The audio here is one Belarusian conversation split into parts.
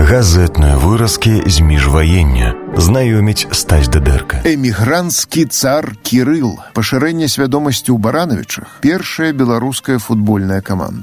Газетныя выразкі з міжваення. Знаёміць Стась Дыдэрка. Эмігранцкі цар Кірыл. Пашырэнне свядомасці ў Баранавічах. Першая беларуская футбольная каманда.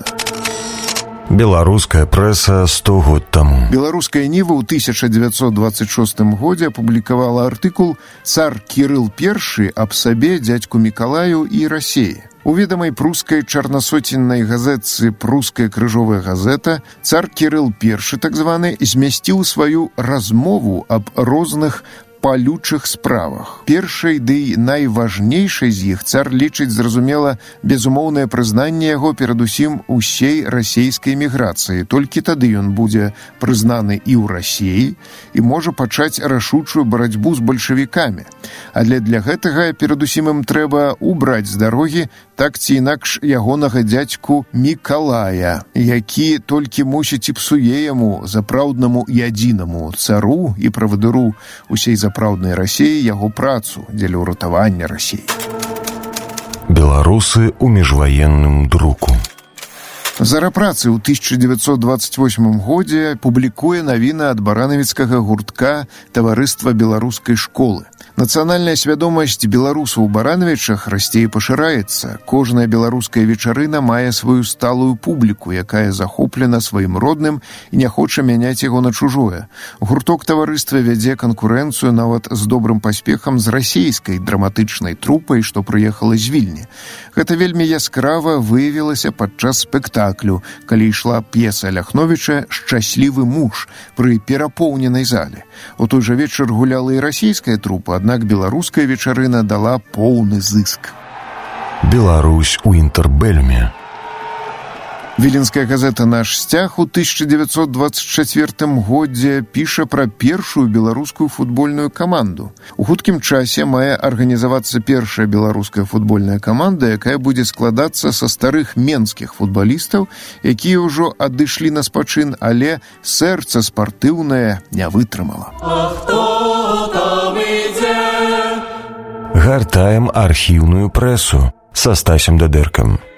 Беларуская прэса 100 год таму. Беларуская Ніва ў 1926 годзе апублікавала артыкул «Цар Кірыл I аб сабе, дзядзьку Мікалаю і Расеі». У ведамай прускай чарнасоценнай газетцы «Пруская крыжовая газета» цар Кірыл I, так званы, змясціў сваю размову аб розных палючых справах. Першай, ды найважнейшай з іх цар лічыць, зразумела, безумоўнае прызнанне яго перадусім усей расейскай эміграцыі. Толькі тады ён будзе прызнаны і ў Расіі і можа пачаць рашучую барацьбу з бальшавікамі. Але для гэтага перадусім ім трэба убраць з дарогі так ці інакш ягонага дзядзьку Мікалая, які толькі мусіць і псуе яму, запраўднаму і адзінаму цару і правадыру усей запраўднай Расіі яго працу дзеля ўратавання Расіі. Беларусы ў міжваенным друку. Зарапрацы ў 1928 годзе публікуе навіна ад баранавіцкага гуртка таварыства беларускай школы. Нацыянальная свядомасць беларусаў у Баранавічах расце і пашыраецца. Кожная беларуская вечарына мае сваю сталую публіку, якая захоплена сваім родным і не хоча мяняць яго на чужое. Гурток таварыства вядзе канкурэнцыю нават з добрым паспехам з расійскай драматычнай трупай, што прыехала з Вільні. Гэта вельмі яскрава выявілася падчас спектаклю, калі ішла п'еса Ляхновіча «Шчаслівы муж» пры перапоўненай зале. У той жа вечар гуляла і расійская трупа, аднак беларуская вечарына дала поўны зыск. Беларусь у інтэрбэльме. Віленская газета «Наш сцяг» у 1924 годзе піша пра першую беларускую футбольную каманду. У хуткім часе мае арганізавацца першая беларуская футбольная каманда, якая будзе складацца са старых менскіх футбалістаў, якія ўжо адышлі на спачын, але сэрца спартыўнае не вытрымала. Гартаем архіўную прэсу са Стасем Дыдэркам.